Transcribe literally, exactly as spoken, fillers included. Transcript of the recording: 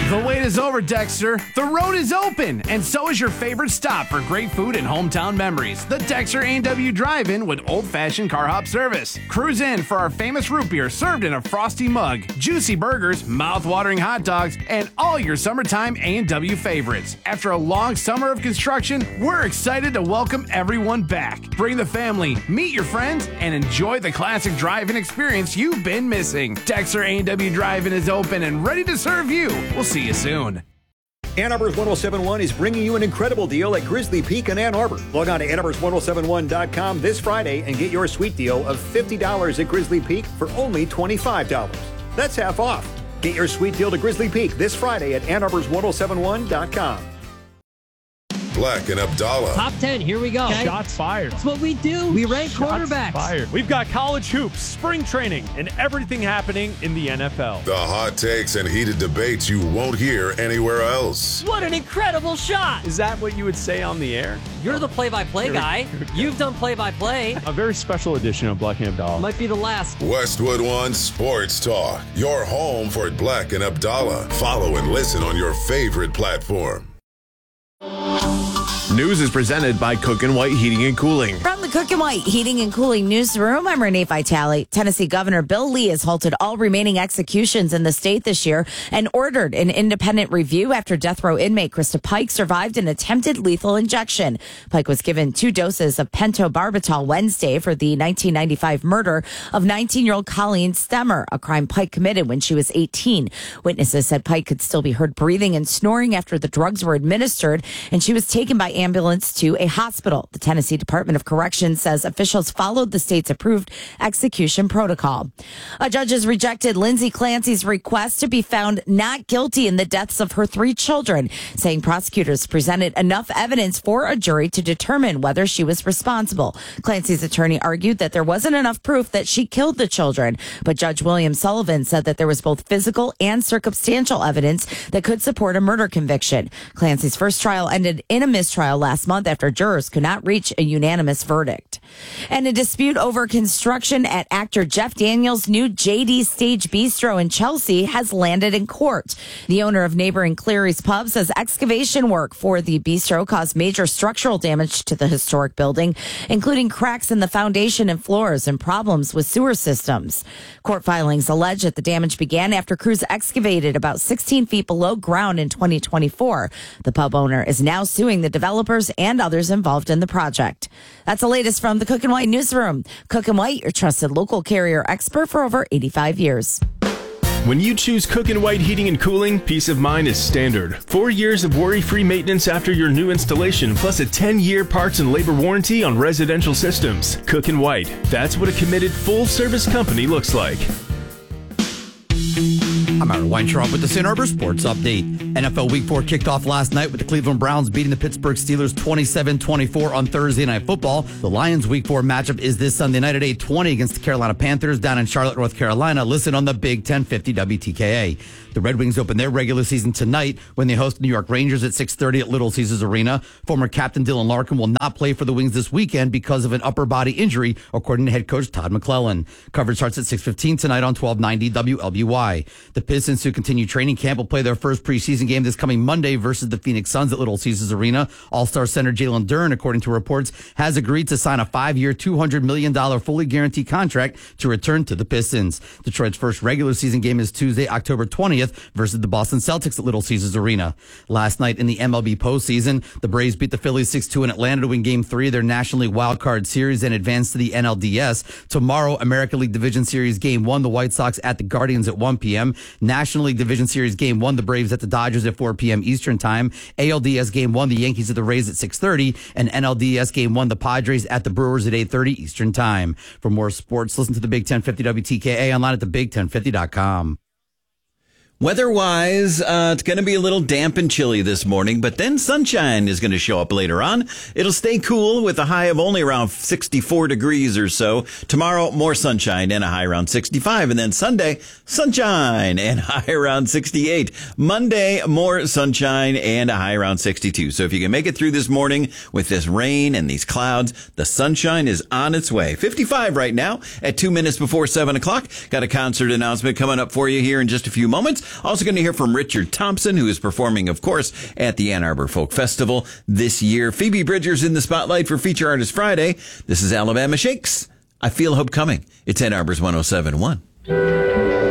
The wait is over, Dexter. The road is open, and so is your favorite stop for great food and hometown memories. The Dexter A and W Drive-In with old-fashioned car hop service. Cruise in for our famous root beer served in a frosty mug, juicy burgers, mouth-watering hot dogs, and all your summertime A and W favorites. After a long summer of construction, we're excited to welcome everyone back. Bring the family, meet your friends, and enjoy the classic drive-in experience you've been missing. Dexter A and W Drive-In is open and ready to serve you. We'll see you soon. Ann Arbor's one oh seven point one is bringing you an incredible deal at Grizzly Peak in Ann Arbor. Log on to Ann Arbor's ten seventy-one dot com this Friday and get your sweet deal of fifty dollars at Grizzly Peak for only twenty-five dollars. That's half off. Get your sweet deal to Grizzly Peak this Friday at Ann Arbor's ten seventy-one dot com. Black and Abdallah. Top ten, here we go. Okay. Shots fired. That's what we do. We rank Shots quarterbacks. Fired. We've got college hoops, spring training, and everything happening in the N F L. The hot takes and heated debates you won't hear anywhere else. What an incredible shot. Is that what you would say on the air? You're the play-by-play guy. You've done play-by-play. A very special edition of Black and Abdallah. Might be the last. Westwood One Sports Talk. Your home for Black and Abdallah. Follow and listen on your favorite platform. News is presented by Cook and White Heating and Cooling. From the Cook and White Heating and Cooling Newsroom, I'm Renee Vitale. Tennessee Governor Bill Lee has halted all remaining executions in the state this year and ordered an independent review after death row inmate Krista Pike survived an attempted lethal injection. Pike was given two doses of pentobarbital Wednesday for the nineteen ninety-five murder of nineteen-year-old Colleen Stemmer, a crime Pike committed when she was eighteen. Witnesses said Pike could still be heard breathing and snoring after the drugs were administered, and she was taken by ambulance to a hospital. The Tennessee Department of Corrections says officials followed the state's approved execution protocol. A judge has rejected Lindsay Clancy's request to be found not guilty in the deaths of her three children, saying prosecutors presented enough evidence for a jury to determine whether she was responsible. Clancy's attorney argued that there wasn't enough proof that she killed the children, but Judge William Sullivan said that there was both physical and circumstantial evidence that could support a murder conviction. Clancy's first trial ended in a mistrial last month after jurors could not reach a unanimous verdict. And a dispute over construction at actor Jeff Daniels' new J D Stage Bistro in Chelsea has landed in court. The owner of neighboring Cleary's Pub says excavation work for the bistro caused major structural damage to the historic building, including cracks in the foundation and floors and problems with sewer systems. Court filings allege that the damage began after crews excavated about sixteen feet below ground in twenty twenty-four. The pub owner is now suing the developers and others involved in the project. That's the latest from the Cook and White Newsroom. Cook and White, your trusted local carrier expert for over eighty-five years. When you choose Cook and White Heating and Cooling, peace of mind is standard. Four years of worry-free maintenance after your new installation, plus a ten-year parts and labor warranty on residential systems. Cook and White, that's what a committed full-service company looks like. I'm Aaron Weintraub with the Saint Arbor Sports Update. N F L Week four kicked off last night with the Cleveland Browns beating the Pittsburgh Steelers twenty-seven twenty-four on Thursday Night Football. The Lions Week four matchup is this Sunday night at eight twenty against the Carolina Panthers down in Charlotte, North Carolina. Listen on the Big ten fifty W T K A. The Red Wings open their regular season tonight when they host the New York Rangers at six thirty at Little Caesars Arena. Former captain Dylan Larkin will not play for the Wings this weekend because of an upper body injury, according to head coach Todd McClellan. Coverage starts at six fifteen tonight on twelve ninety W L B Y. The Pistons, who continue training camp, will play their first preseason game this coming Monday versus the Phoenix Suns at Little Caesars Arena. All-Star center Jalen Duren, according to reports, has agreed to sign a five-year, two hundred million dollars fully guaranteed contract to return to the Pistons. Detroit's first regular season game is Tuesday, October twentieth versus the Boston Celtics at Little Caesars Arena. Last night in the M L B postseason, the Braves beat the Phillies six two in Atlanta to win Game three of their National League Wild Card Series and advance to the N L D S. Tomorrow, American League Division Series Game one, the White Sox at the Guardians at one p.m. National League Division Series Game one, the Braves at the Dodgers at four p.m. Eastern Time. A L D S Game one, the Yankees at the Rays at six thirty. And N L D S Game one, the Padres at the Brewers at eight thirty Eastern Time. For more sports, listen to the Big ten fifty W T K A online at the big ten fifty dot com. Weather-wise, uh, it's going to be a little damp and chilly this morning, but then sunshine is going to show up later on. It'll stay cool with a high of only around sixty-four degrees or so. Tomorrow, more sunshine and a high around sixty-five. And then Sunday, sunshine and a high around sixty-eight. Monday, more sunshine and a high around sixty-two. So if you can make it through this morning with this rain and these clouds, the sunshine is on its way. fifty-five right now at two minutes before seven o'clock. Got a concert announcement coming up for you here in just a few moments. Also going to hear from Richard Thompson, who is performing, of course, at the Ann Arbor Folk Festival this year. Phoebe Bridgers in the spotlight for Feature Artist Friday. This is Alabama Shakes. I Feel Hope Coming. It's Ann Arbor's one oh seven point one.